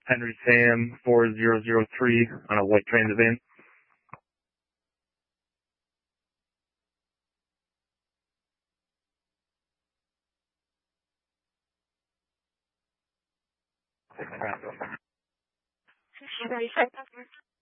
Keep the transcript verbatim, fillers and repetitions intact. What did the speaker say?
Henry Sam four zero zero three on a white Transit van. Somebody said